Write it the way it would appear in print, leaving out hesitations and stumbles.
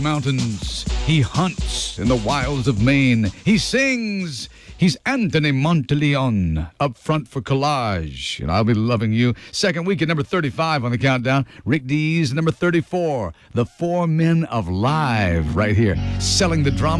mountains. He hunts in the wilds of Maine. He sings. He's Anthony Monteleone up front for Collage. And I'll Be Loving You. Second week at number 35 on the countdown. Rick Dees, number 34. The Four Men of Live right here. Selling the drama.